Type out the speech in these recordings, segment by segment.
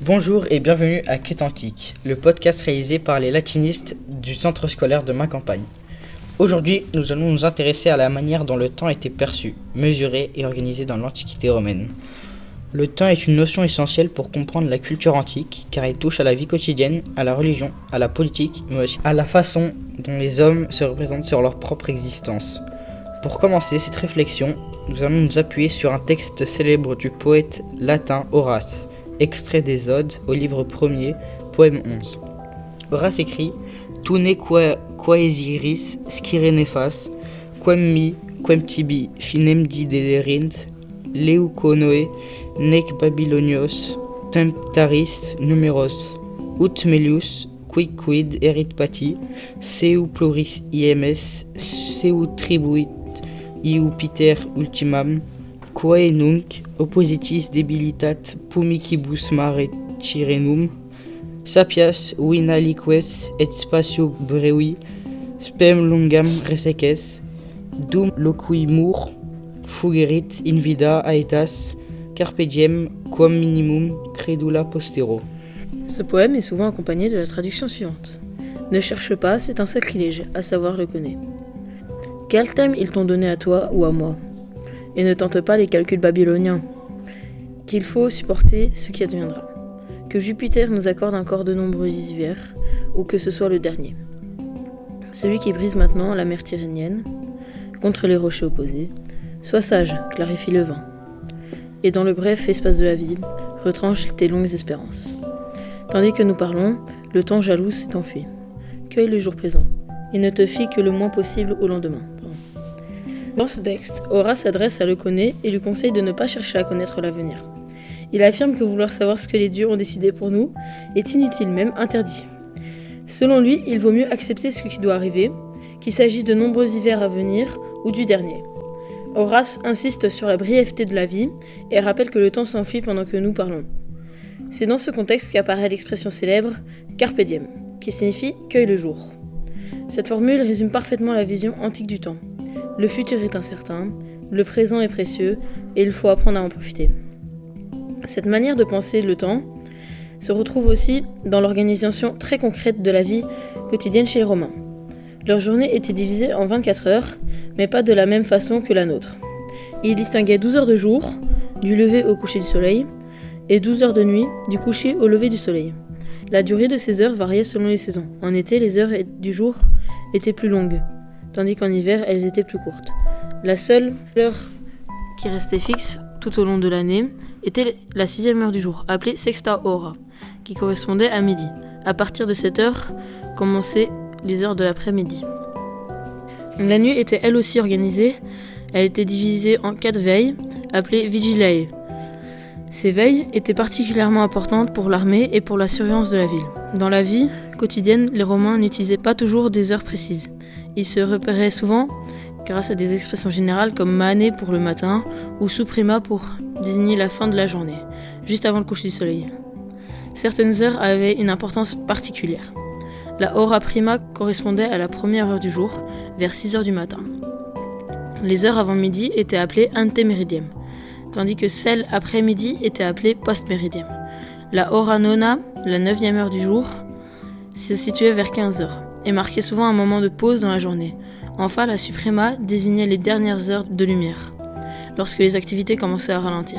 Bonjour et bienvenue à Quête Antique, le podcast réalisé par les latinistes du centre scolaire de ma campagne. Aujourd'hui, nous allons nous intéresser à la manière dont le temps était perçu, mesuré et organisé dans l'Antiquité romaine. Le temps est une notion essentielle pour comprendre la culture antique, car il touche à la vie quotidienne, à la religion, à la politique, mais aussi à la façon dont les hommes se représentent sur leur propre existence. Pour commencer cette réflexion, nous allons nous appuyer sur un texte célèbre du poète latin Horace, extrait des Odes au livre 1er, poème 11. Horace écrit « Tune quaesiris scire nefas, quem mi, quem tibi finem diderint, leuconoe, nec Babylonios, temptaris numeros, ut melius, quid erit pati, seu pluris iemes, seu tribuit iu piter ultimam, quae nunc oppositis debilitat pumicibus mare Tyrrhenum, sapias vinaliques et spatio brevi, spem longam reseces, dum loquimur fugerit in vida aetas, carpe diem quam minimum credula postero. » Ce poème est souvent accompagné de la traduction suivante. « Ne cherche pas, c'est un sacrilège, à savoir le connaît. » Quel thème ils t'ont donné à toi ou à moi? Et ne tente pas les calculs babyloniens, qu'il faut supporter ce qui adviendra. Que Jupiter nous accorde encore de nombreux hivers, ou que ce soit le dernier. Celui qui brise maintenant la mer Tyrrhénienne, contre les rochers opposés, sois sage, clarifie le vin. Et dans le bref espace de la vie, retranche tes longues espérances. Tandis que nous parlons, le temps jaloux s'est enfui. Cueille le jour présent, et ne te fie que le moins possible au lendemain. Dans ce texte, Horace s'adresse à Leuconée et lui conseille de ne pas chercher à connaître l'avenir. Il affirme que vouloir savoir ce que les dieux ont décidé pour nous est inutile, même interdit. Selon lui, il vaut mieux accepter ce qui doit arriver, qu'il s'agisse de nombreux hivers à venir ou du dernier. Horace insiste sur la brièveté de la vie et rappelle que le temps s'enfuit pendant que nous parlons. C'est dans ce contexte qu'apparaît l'expression célèbre « carpe diem », qui signifie « cueille le jour ». Cette formule résume parfaitement la vision antique du temps. Le futur est incertain, le présent est précieux et il faut apprendre à en profiter. Cette manière de penser le temps se retrouve aussi dans l'organisation très concrète de la vie quotidienne chez les Romains. Leur journée était divisée en 24 heures, mais pas de la même façon que la nôtre. Ils distinguaient 12 heures de jour, du lever au coucher du soleil, et 12 heures de nuit, du coucher au lever du soleil. La durée de ces heures variait selon les saisons. En été, les heures du jour étaient plus longues, tandis qu'en hiver, elles étaient plus courtes. La seule heure qui restait fixe tout au long de l'année était la 6e heure du jour, appelée sexta hora, qui correspondait à midi. À partir de cette heure, commençaient les heures de l'après-midi. La nuit était elle aussi organisée. Elle était divisée en 4 veilles, appelées vigilae. Ces veilles étaient particulièrement importantes pour l'armée et pour la surveillance de la ville. Dans la vie quotidienne, les Romains n'utilisaient pas toujours des heures précises. Ils se repéraient souvent grâce à des expressions générales comme mané pour le matin ou suprema pour désigner la fin de la journée, juste avant le coucher du soleil. Certaines heures avaient une importance particulière. La hora prima correspondait à la première heure du jour, vers 6 heures du matin. Les heures avant midi étaient appelées ante meridiem, tandis que celles après midi étaient appelées post meridiem. La hora nona, la 9e heure du jour, se situait vers 15 heures et marquait souvent un moment de pause dans la journée. Enfin, la suprema désignait les dernières heures de lumière, lorsque les activités commençaient à ralentir.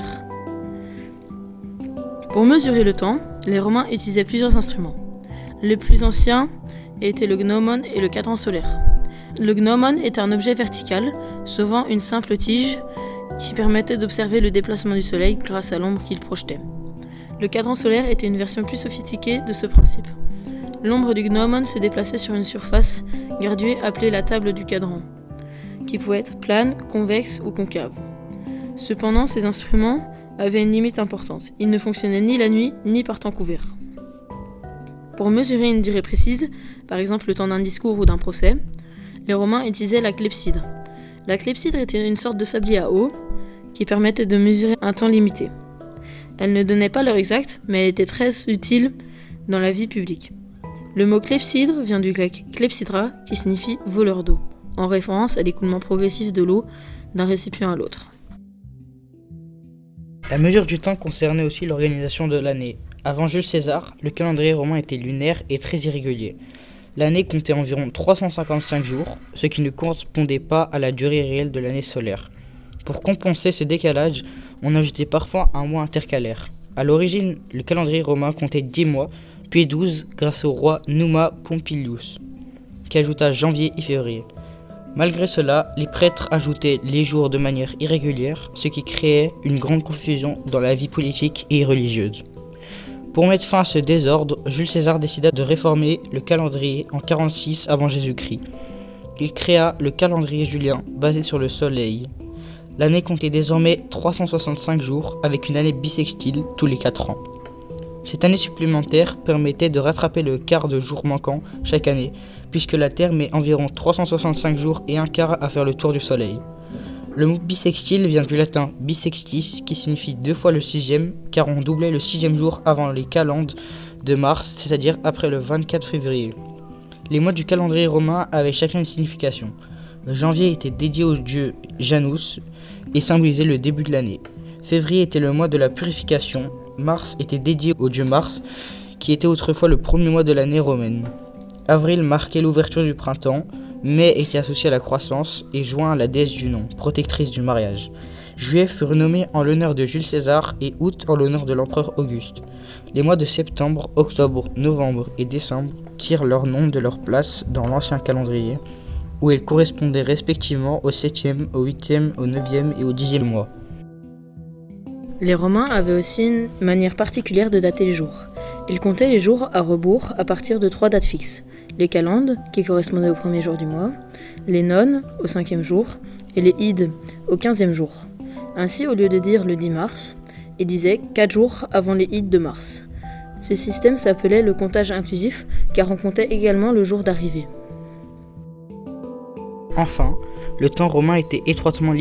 Pour mesurer le temps, les Romains utilisaient plusieurs instruments. Les plus anciens étaient le gnomon et le cadran solaire. Le gnomon est un objet vertical, souvent une simple tige, qui permettait d'observer le déplacement du soleil grâce à l'ombre qu'il projetait. Le cadran solaire était une version plus sophistiquée de ce principe. L'ombre du gnomon se déplaçait sur une surface graduée appelée la table du cadran, qui pouvait être plane, convexe ou concave. Cependant, ces instruments avaient une limite importante. Ils ne fonctionnaient ni la nuit, ni par temps couvert. Pour mesurer une durée précise, par exemple le temps d'un discours ou d'un procès, les Romains utilisaient la clepsydre. La clepsydre était une sorte de sablier à eau qui permettait de mesurer un temps limité. Elle ne donnait pas l'heure exacte, mais elle était très utile dans la vie publique. Le mot clepsydre vient du grec klepsydra, qui signifie voleur d'eau, en référence à l'écoulement progressif de l'eau d'un récipient à l'autre. La mesure du temps concernait aussi l'organisation de l'année. Avant Jules César, le calendrier romain était lunaire et très irrégulier. L'année comptait environ 355 jours, ce qui ne correspondait pas à la durée réelle de l'année solaire. Pour compenser ce décalage, on ajoutait parfois un mois intercalaire. À l'origine, le calendrier romain comptait 10 mois, puis 12 grâce au roi Numa Pompilius, qui ajouta janvier et février. Malgré cela, les prêtres ajoutaient les jours de manière irrégulière, ce qui créait une grande confusion dans la vie politique et religieuse. Pour mettre fin à ce désordre, Jules César décida de réformer le calendrier en 46 avant Jésus-Christ. Il créa le calendrier julien, basé sur le soleil. L'année comptait désormais 365 jours, avec une année bissextile tous les 4 ans. Cette année supplémentaire permettait de rattraper le quart de jours manquant chaque année, puisque la Terre met environ 365 jours et un quart à faire le tour du Soleil. Le mot bissextile vient du latin bissextis, qui signifie 2 fois le 6e, car on doublait le 6e jour avant les calendes de mars, c'est-à-dire après le 24 février. Les mois du calendrier romain avaient chacun une signification. Le janvier était dédié au dieu Janus et symbolisait le début de l'année. Février était le mois de la purification. Mars était dédié au dieu Mars, qui était autrefois le premier mois de l'année romaine. Avril marquait l'ouverture du printemps. Mai était associé à la croissance et juin à la déesse du nom, protectrice du mariage. Juillet fut renommé en l'honneur de Jules César et août en l'honneur de l'empereur Auguste. Les mois de septembre, octobre, novembre et décembre tirent leur nom de leur place dans l'ancien calendrier, où ils correspondaient respectivement au 7e, au 8e, au 9e et au 10e mois. Les Romains avaient aussi une manière particulière de dater les jours. Ils comptaient les jours à rebours à partir de 3 dates fixes. Les calendes, qui correspondaient au premier jour du mois, les nonnes, au 5e jour, et les ides, au 15e jour. Ainsi, au lieu de dire le 10 mars, ils disaient 4 jours avant les ides de mars. Ce système s'appelait le comptage inclusif, car on comptait également le jour d'arrivée. Enfin, le temps romain était étroitement lié